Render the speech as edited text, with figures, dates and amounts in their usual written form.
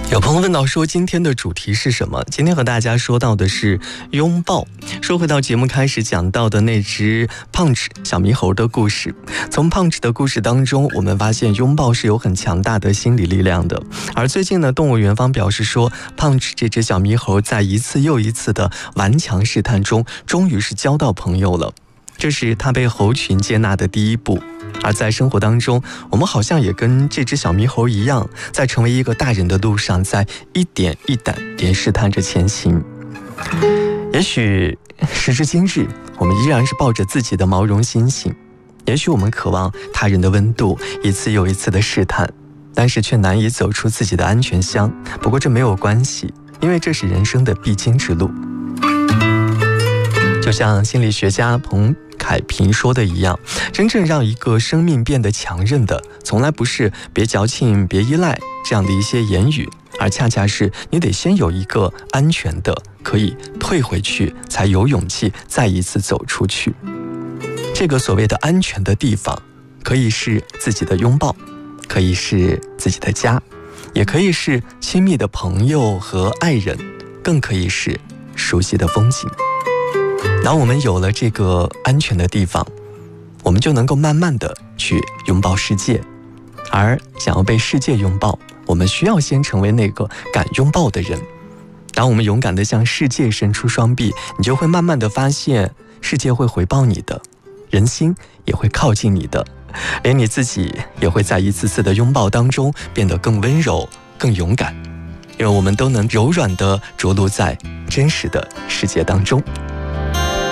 有朋友问到说今天的主题是什么？今天和大家说到的是拥抱。说回到节目开始讲到的那只胖子小猕猴的故事，从胖子的故事当中，我们发现拥抱是有很强大的心理力量的。而最近呢，动物园方表示说，胖子这只小猕猴在一次又一次的顽强试探中，终于是交到朋友了。这是他被猴群接纳的第一步。而在生活当中，我们好像也跟这只小猕猴一样，在成为一个大人的路上，在一点一点地试探着前行。也许时至今日，我们依然是抱着自己的毛绒心性，也许我们渴望他人的温度，一次又一次的试探，但是却难以走出自己的安全乡。不过这没有关系，因为这是人生的必经之路。就像心理学家彭凯平说的一样，真正让一个生命变得强韧的，从来不是别矫情别依赖这样的一些言语，而恰恰是你得先有一个安全的可以退回去，才有勇气再一次走出去。这个所谓的安全的地方，可以是自己的拥抱，可以是自己的家，也可以是亲密的朋友和爱人，更可以是熟悉的风景。当我们有了这个安全的地方，我们就能够慢慢的去拥抱世界。而想要被世界拥抱，我们需要先成为那个敢拥抱的人。当我们勇敢地向世界伸出双臂，你就会慢慢地发现，世界会回报你的，人心也会靠近你的，连你自己也会在一次次的拥抱当中变得更温柔、更勇敢。因为我们都能柔软地着陆在真实的世界当中。